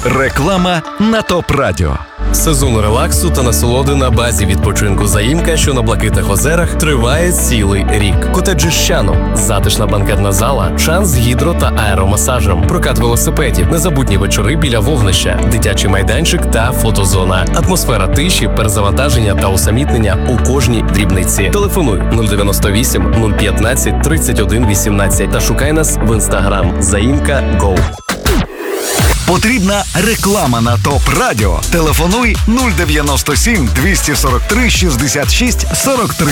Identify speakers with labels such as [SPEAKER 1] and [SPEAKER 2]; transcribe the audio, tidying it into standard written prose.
[SPEAKER 1] Реклама на ТОП Радіо.
[SPEAKER 2] Сезон релаксу та насолоди на базі відпочинку «Заїмка», що на Блакитних озерах, триває цілий рік. Котеджі «Щано», затишна банкетна зала, шанс з гідро- та аеромасажем, прокат велосипедів, незабутні вечори біля вогнища, дитячий майданчик та фотозона, атмосфера тиші, перезавантаження та усамітнення у кожній дрібниці. Телефонуй 098 015 31 18 та шукай нас в інстаграм «Заїмка Го».
[SPEAKER 1] Потрібна реклама на ТОП Радіо. Телефонуй 097 243 66 43.